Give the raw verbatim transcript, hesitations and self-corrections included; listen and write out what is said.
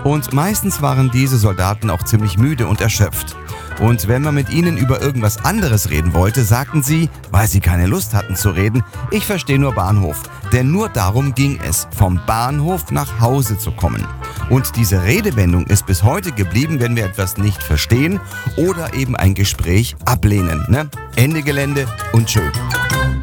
Und meistens waren diese Soldaten auch ziemlich müde und erschöpft. Und wenn man mit ihnen über irgendwas anderes reden wollte, sagten sie, weil sie keine Lust hatten zu reden, ich verstehe nur Bahnhof. Denn nur darum ging es, vom Bahnhof nach Hause zu kommen. Und diese Redewendung ist bis heute geblieben, wenn wir etwas nicht verstehen oder eben ein Gespräch ablehnen. Ne? Ende Gelände und tschö.